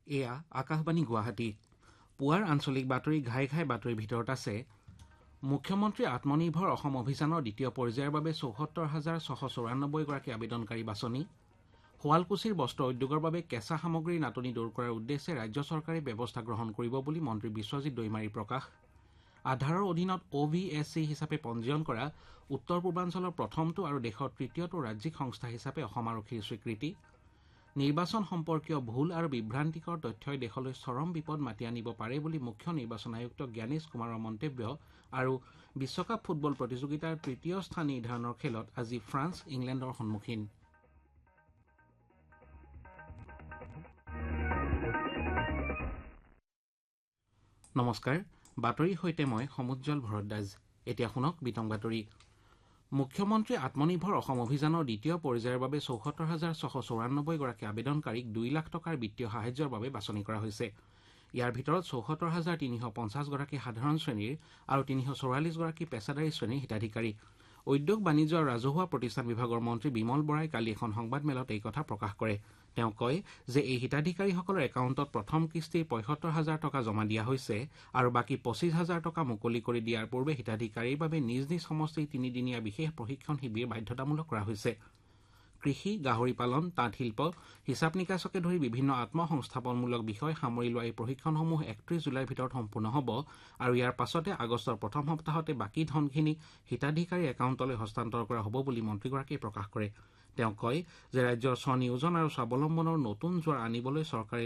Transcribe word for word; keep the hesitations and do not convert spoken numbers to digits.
এয়া আকাশবাণী গুৱাহাটী পুৱাৰ আঞ্চলিক বাতৰি ঘাই ঘাই বাতৰিৰ ভিতৰত আছে মুখ্যমন্ত্ৰী আত্মনিৰ্ভৰ অসম অভিযানৰ দ্বিতীয় পৰ্যায়ৰ বাবে চৌসত্তৰ হাজাৰ ছশ চৌৰান্নব্বৈ গৰাকী আবেদনকাৰী বাছনি শুৱালকুছিৰ বস্ত্ৰ উদ্যোগৰ বাবে কেঁচা সামগ্ৰীৰ নাটনি দূৰ কৰাৰ উদ্দেশ্যে ৰাজ্য চৰকাৰে ব্যৱস্থা গ্ৰহণ কৰিব বুলি মন্ত্ৰী বিশ্বজিৎ দৈমাৰীৰ প্ৰকাশ আধাৰৰ অধীনত অ' ভি এছ চি হিচাপে পঞ্জীয়ন কৰা উত্তৰ পূৰ্বাঞ্চলৰ প্ৰথমটো আৰু দেশৰ তৃতীয়টো ৰাজ্যিক সংস্থা হিচাপে অসম আৰক্ষীৰ স্বীকৃতি নিৰ্বাচন সম্পৰ্কীয় ভুল আৰু বিভ্ৰান্তিকৰ তথ্যই দেশলৈ চৰম বিপদ মাতি আনিব পাৰে বুলি মুখ্য নিৰ্বাচন আয়ুক্ত জ্ঞানেশ কুমাৰৰ মন্তব্য আৰু বিশ্বকাপ ফুটবল প্ৰতিযোগিতাৰ তৃতীয় স্থান নিৰ্ধাৰণৰ খেলত আজি ফ্ৰান্স ইংলেণ্ডৰ সন্মুখীন নমস্কাৰ বাতৰিৰ সৈতে মই সমুজ্জ্বল ভৰদ্বাজ এতিয়া শুনক বিতং বাতৰি মুখ্যমন্ত্ৰী আত্মনিৰ্ভৰ অসম অভিযানৰ দ্বিতীয় পৰ্যায়ৰ বাবে চৌসত্তৰ হাজাৰ ছশ চৌৰান্নব্বৈ গৰাকী আবেদনকাৰীক দুই লাখ টকাৰ বিত্তীয় সাহায্যৰ বাবে বাছনি কৰা হৈছে ইয়াৰ ভিতৰত চৌসত্তৰ হাজাৰ তিনিশ পঞ্চাছ গৰাকী সাধাৰণ শ্ৰেণীৰ আৰু তিনিশ চৌৰাল্লিছ গৰাকী পেছাদাৰী শ্ৰেণীৰ হিতাধিকাৰী উদ্যোগ বাণিজ্য আৰু ৰাজহুৱা প্ৰতিষ্ঠান বিভাগৰ মন্ত্ৰী বিমল বৰাই কালি এখন সংবাদমেলত এই কথা প্ৰকাশ কৰে তেওঁ কয় যে এই হিতাধিকাৰীসকলৰ একাউণ্টত প্ৰথম কিস্তিৰ পঁয়সত্তৰ হাজাৰ টকা জমা দিয়া হৈছে আৰু বাকী পঁচিছ হাজাৰ টকা মুকলি কৰি দিয়াৰ পূৰ্বে হিতাধিকাৰীৰ বাবে নিজ নিজ সমষ্টিৰ তিনিদিনীয়া বিশেষ প্ৰশিক্ষণ শিবিৰ বাধ্যতামূলক কৰা হৈছে কৃষি গাহৰি পালন তাঁত শিল্প হিচাপ নিকাচকে ধৰি বিভিন্ন আত্মসংস্থাপনমূলক বিষয় সামৰি লোৱা এই প্ৰশিক্ষণসমূহ একত্ৰিশ জুলাইৰ ভিতৰত সম্পূৰ্ণ হ'ব আৰু ইয়াৰ পাছতে আগষ্টৰ প্ৰথম সপ্তাহতে বাকী ধনখিনি হিতাধিকাৰীৰ একাউণ্টলৈ হস্তান্তৰ কৰা হ'ব বুলি মন্ত্ৰীগৰাকীয়ে প্ৰকাশ কৰে তেওঁ কয় যে ৰাজ্যৰ স্বনিয়োজন আৰু স্বাৱলম্বনৰ নতুন জোৱাৰ আনিবলৈ চৰকাৰে